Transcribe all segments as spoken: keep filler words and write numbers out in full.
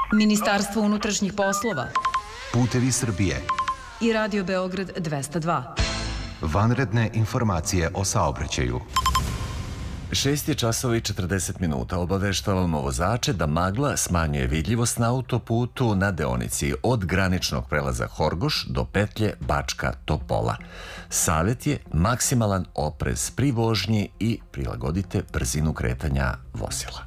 Ministarstvo unutrašnjih poslova, Putevi Srbije i Radio Beograd dvesta dva. Vanredne informacije o saobraćaju. Šest je časova i četrdeset minuta. Obaveštavamo vozače da magla smanjuje vidljivost na autoputu na deonici od graničnog prelaza Horgoš do petlje Bačka Topola. Savjet je maksimalan oprez pri vožnji i prilagodite brzinu kretanja vozila.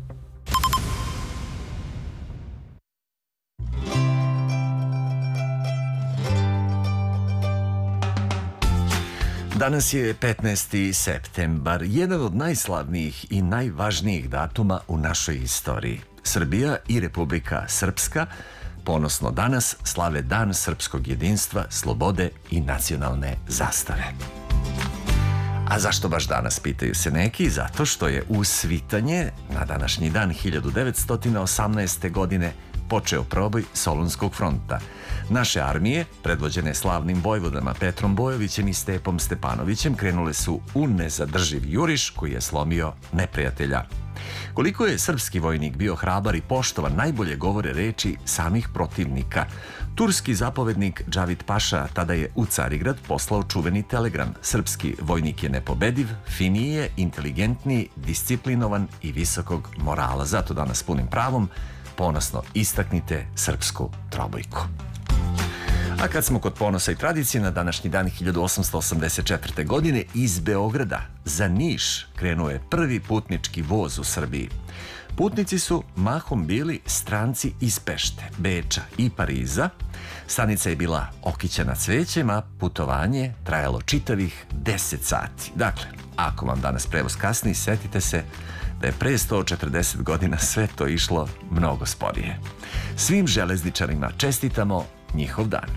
Danas je petnaesti septembar, jedan od najslavnijih i najvažnijih datuma u našoj istoriji. Srbija i Republika Srpska ponosno danas slave Dan srpskog jedinstva, slobode i nacionalne zastave. A zašto baš danas, pitaju se neki? Zato što je u svitanje na današnji dan hiljadu devetsto osamnaeste. godine počeo proboj Solunskog fronta. Naše armije, predvođene slavnim vojvodama Petrom Bojovićem i Stepom Stepanovićem, krenule su u nezadrživ juriš koji je slomio neprijatelja. Koliko je srpski vojnik bio hrabar i poštovan, najbolje govore reči samih protivnika. Turski zapovednik Džavid Paša tada je u Carigrad poslao čuveni telegram. Srpski vojnik je nepobediv, finiji je, inteligentniji, disciplinovan i visokog morala. Zato danas punim pravom ponosno istaknite srpsku trobojku. A kad smo kod ponosa i tradicije, na današnji dan hiljadu osamsto osamdeset četvrte. godine iz Beograda za Niš krenuo je prvi putnički voz u Srbiji. Putnici su mahom bili stranci iz Pešte, Beča i Pariza. Stanica je bila okićena cvećem, a putovanje trajalo čitavih deset sati. Dakle, ako vam danas prevoz kasni, setite se da je pre sto četrdeset godina sve to išlo mnogo sporije. Svim železničarima čestitamo njihov dan.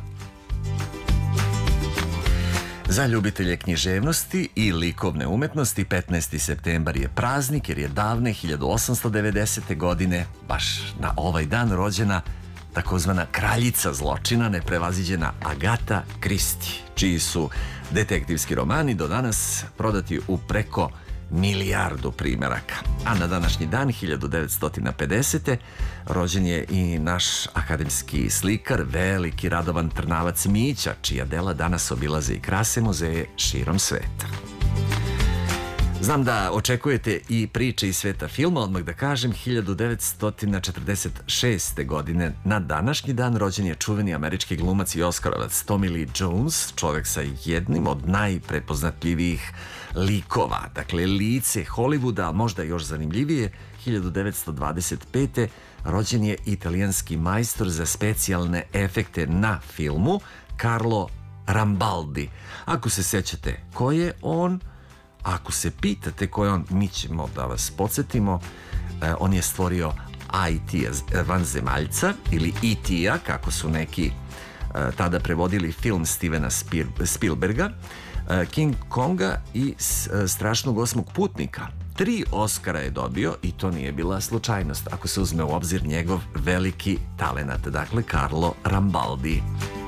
Za ljubitelje književnosti i likovne umetnosti petnaesti septembar je praznik jer je davne hiljadu osamsto devedesete. godine baš na ovaj dan rođena takozvana kraljica zločina, neprevaziđena Agata Kristi, čiji su detektivski romani do danas prodati u preko milijardu primeraka. A na današnji dan hiljadu devetsto pedesete. rođen je i naš akademski slikar, veliki Radovan Trnavac Mića, čija dela danas obilaze i krase muzeje širom sveta. Znam da očekujete i priče iz sveta filma, odmah da kažem, hiljadu devetsto četrdeset šeste. godine na današnji dan rođen je čuveni američki glumac i oskarovac Tommy Lee Jones, čovjek sa jednim od najprepoznatljivijih likova, dakle lice Hollywooda, a možda još zanimljivije, hiljadu devetsto dvadeset pete. rođen je italijanski majstor za specijalne efekte na filmu Carlo Rambaldi. Ako se sećate ko je on, ako se pitate ko je on, mi ćemo da vas podsjetimo. E, on je stvorio I T-a, vanzemaljca, ili E T-a, kako su neki e, tada prevodili film Stevena Spielberga, e, King Konga i e, Strašnog osmog putnika. Tri Oskara je dobio i to nije bila slučajnost, ako se uzme u obzir njegov veliki talenat, dakle Carlo Rambaldi.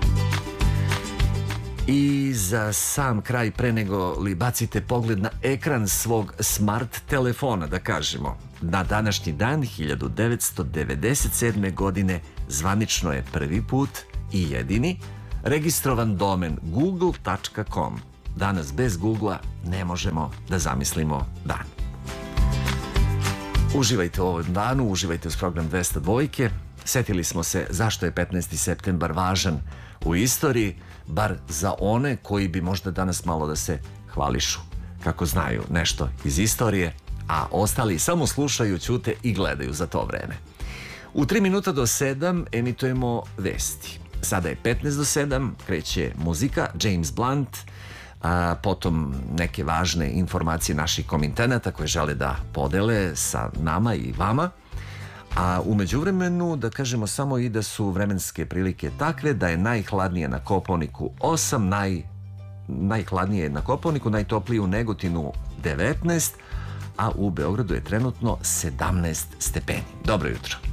I za sam kraj, pre nego li bacite pogled na ekran svog smart telefona, da kažemo, na današnji dan hiljadu devetsto devedeset sedme. godine zvanično je prvi put i jedini registrovan domen google tačka com. Danas bez Googlea ne možemo da zamislimo dan. Uživajte u ovom danu, uživajte uz program dvesta dva. Setili smo se zašto je petnaesti septembar važan u istoriji, bar za one koji bi možda danas malo da se hvališu kako znaju nešto iz istorije, a ostali samo slušaju, ćute i gledaju za to vreme. U tri minuta do sedam emitujemo vesti. Sada je petnaest do sedam, kreće muzika, James Blunt, a potom neke važne informacije naših komitenata koje žele da podele sa nama i vama. A u međuvremenu da kažemo samo i da su vremenske prilike takve da je najhladnije na Kopaoniku osam, naj, najhladnije na Kopaoniku, najtoplije u Negotinu devetnaest, a u Beogradu je trenutno sedamnaest stepeni. Dobro jutro.